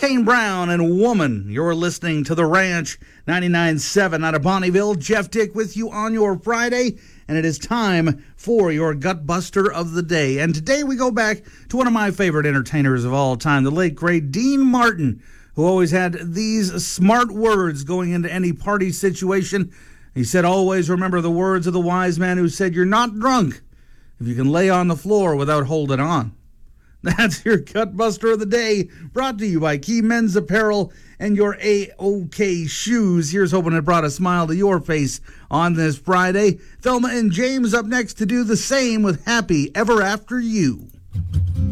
Kane Brown and Woman. You're listening to The Ranch 99.7 out of Bonnieville. Jeff Dick with you on your Friday, and it is time for your Gut Buster of the Day. And today we go back to one of my favorite entertainers of all time, the late, great Dean Martin, who always had these smart words going into any party situation. He said, always remember the words of the wise man who said, you're not drunk if you can lay on the floor without holding on. That's your Gut Buster of the Day, brought to you by Key Men's Apparel and your A-OK Shoes. Here's hoping it brought a smile to your face on this Friday. Thelma and James up next to do the same with Happy Ever After You.